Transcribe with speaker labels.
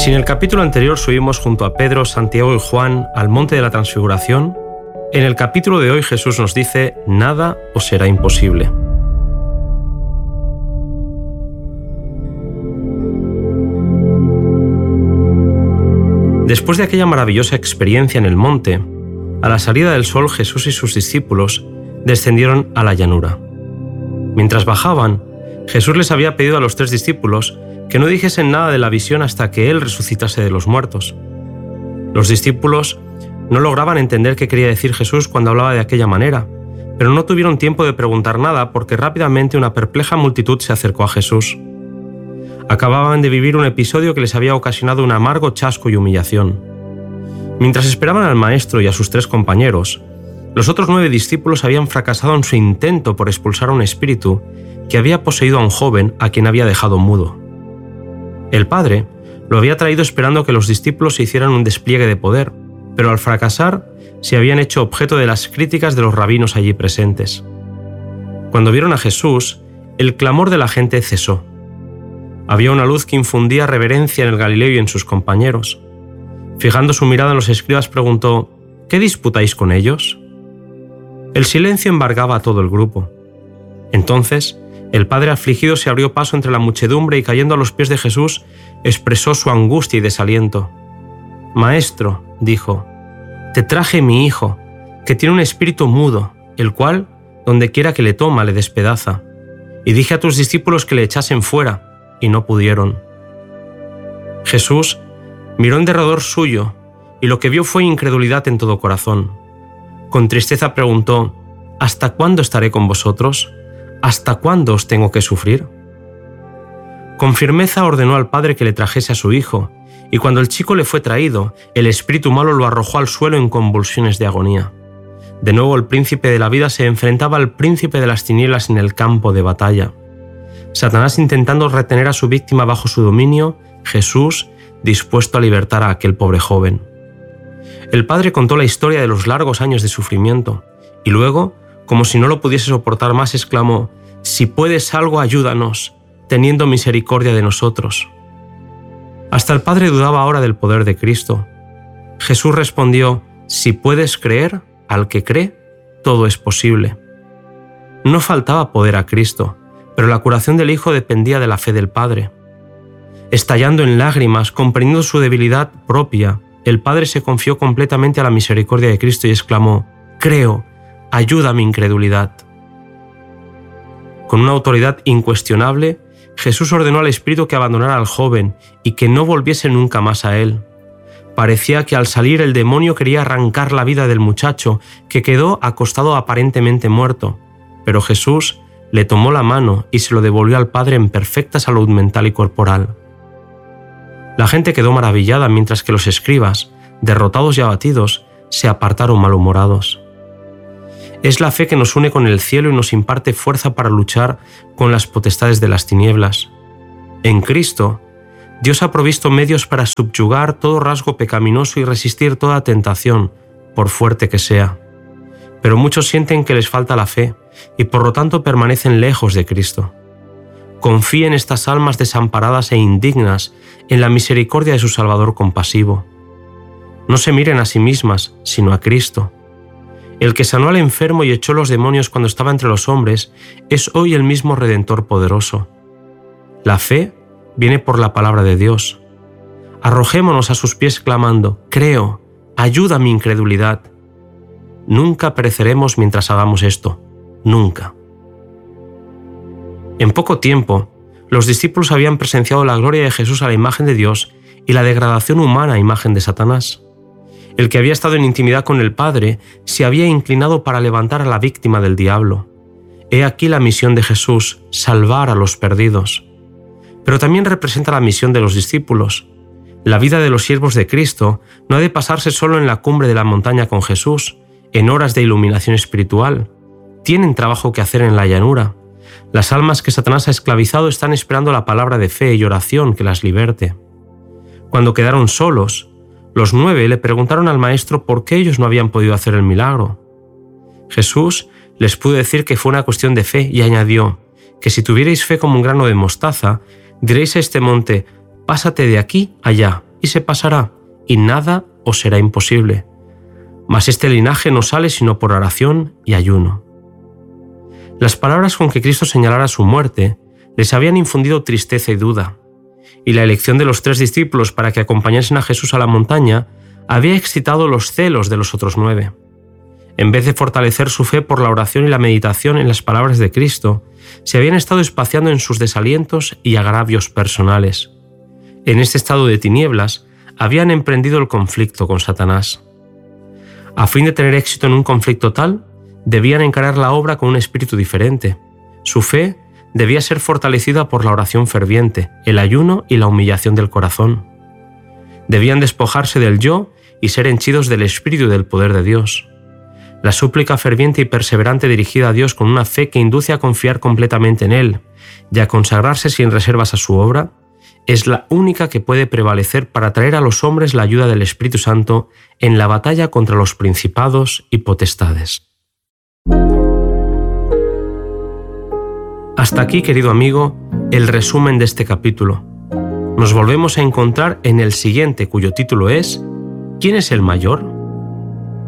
Speaker 1: Si en el capítulo anterior subimos junto a Pedro, Santiago y Juan al monte de la Transfiguración, en el capítulo de hoy Jesús nos dice: nada os será imposible. Después de aquella maravillosa experiencia en el monte, a la salida del sol Jesús y sus discípulos descendieron a la llanura. Mientras bajaban, Jesús les había pedido a los 3 discípulos que no dijesen nada de la visión hasta que Él resucitase de los muertos. Los discípulos no lograban entender qué quería decir Jesús cuando hablaba de aquella manera, pero no tuvieron tiempo de preguntar nada porque rápidamente una perpleja multitud se acercó a Jesús. Acababan de vivir un episodio que les había ocasionado un amargo chasco y humillación. Mientras esperaban al Maestro y a sus 3 compañeros, los otros 9 discípulos habían fracasado en su intento por expulsar a un espíritu que había poseído a un joven a quien había dejado mudo. El Padre lo había traído esperando que los discípulos se hicieran un despliegue de poder, pero al fracasar se habían hecho objeto de las críticas de los rabinos allí presentes. Cuando vieron a Jesús, el clamor de la gente cesó. Había una luz que infundía reverencia en el Galileo y en sus compañeros. Fijando su mirada en los escribas, preguntó: ¿qué disputáis con ellos? El silencio embargaba a todo el grupo. Entonces, el Padre afligido se abrió paso entre la muchedumbre y cayendo a los pies de Jesús, expresó su angustia y desaliento. «Maestro», dijo, «te traje mi hijo, que tiene un espíritu mudo, el cual, donde quiera que le toma, le despedaza. Y dije a tus discípulos que le echasen fuera, y no pudieron». Jesús miró en derredor suyo, y lo que vio fue incredulidad en todo corazón. Con tristeza preguntó: «¿Hasta cuándo estaré con vosotros? ¿Hasta cuándo os tengo que sufrir?». Con firmeza ordenó al padre que le trajese a su hijo, y cuando el chico le fue traído, el espíritu malo lo arrojó al suelo en convulsiones de agonía. De nuevo el príncipe de la vida se enfrentaba al príncipe de las tinieblas en el campo de batalla. Satanás intentando retener a su víctima bajo su dominio, Jesús dispuesto a libertar a aquel pobre joven. El padre contó la historia de los largos años de sufrimiento, y luego, como si no lo pudiese soportar más, exclamó: «Si puedes algo, ayúdanos, teniendo misericordia de nosotros». Hasta el Padre dudaba ahora del poder de Cristo. Jesús respondió: «Si puedes creer, al que cree, todo es posible». No faltaba poder a Cristo, pero la curación del Hijo dependía de la fe del Padre. Estallando en lágrimas, comprendiendo su debilidad propia, el Padre se confió completamente a la misericordia de Cristo y exclamó: «Creo, ayuda a mi incredulidad». Con una autoridad incuestionable, Jesús ordenó al espíritu que abandonara al joven y que no volviese nunca más a él. Parecía que al salir el demonio quería arrancar la vida del muchacho, que quedó acostado aparentemente muerto, pero Jesús le tomó la mano y se lo devolvió al Padre en perfecta salud mental y corporal. La gente quedó maravillada mientras que los escribas, derrotados y abatidos, se apartaron malhumorados. Es la fe que nos une con el cielo y nos imparte fuerza para luchar con las potestades de las tinieblas. En Cristo, Dios ha provisto medios para subyugar todo rasgo pecaminoso y resistir toda tentación, por fuerte que sea. Pero muchos sienten que les falta la fe y por lo tanto permanecen lejos de Cristo. Confíen estas almas desamparadas e indignas en la misericordia de su Salvador compasivo. No se miren a sí mismas, sino a Cristo. El que sanó al enfermo y echó los demonios cuando estaba entre los hombres es hoy el mismo Redentor poderoso. La fe viene por la palabra de Dios. Arrojémonos a sus pies clamando: «Creo, ayuda a mi incredulidad». Nunca pereceremos mientras hagamos esto, nunca. En poco tiempo, los discípulos habían presenciado la gloria de Jesús a la imagen de Dios y la degradación humana a imagen de Satanás. El que había estado en intimidad con el Padre se había inclinado para levantar a la víctima del diablo. He aquí la misión de Jesús: salvar a los perdidos. Pero también representa la misión de los discípulos. La vida de los siervos de Cristo no ha de pasarse solo en la cumbre de la montaña con Jesús, en horas de iluminación espiritual. Tienen trabajo que hacer en la llanura. Las almas que Satanás ha esclavizado están esperando la palabra de fe y oración que las liberte. Cuando quedaron solos, los 9 le preguntaron al Maestro por qué ellos no habían podido hacer el milagro. Jesús les pudo decir que fue una cuestión de fe y añadió que si tuvierais fe como un grano de mostaza, diréis a este monte: «Pásate de aquí allá», y se pasará, y nada os será imposible. Mas este linaje no sale sino por oración y ayuno. Las palabras con que Cristo señalara su muerte les habían infundido tristeza y duda, y la elección de los 3 discípulos para que acompañasen a Jesús a la montaña había excitado los celos de los otros 9. En vez de fortalecer su fe por la oración y la meditación en las palabras de Cristo, se habían estado espaciando en sus desalientos y agravios personales. En este estado de tinieblas, habían emprendido el conflicto con Satanás. A fin de tener éxito en un conflicto tal, debían encarar la obra con un espíritu diferente. Su fe debía ser fortalecida por la oración ferviente, el ayuno y la humillación del corazón. Debían despojarse del yo y ser henchidos del espíritu y del poder de Dios. La súplica ferviente y perseverante dirigida a Dios con una fe que induce a confiar completamente en Él y a consagrarse sin reservas a su obra, es la única que puede prevalecer para traer a los hombres la ayuda del Espíritu Santo en la batalla contra los principados y potestades. Hasta aquí, querido amigo, el resumen de este capítulo. Nos volvemos a encontrar en el siguiente, cuyo título es ¿Quién es el mayor?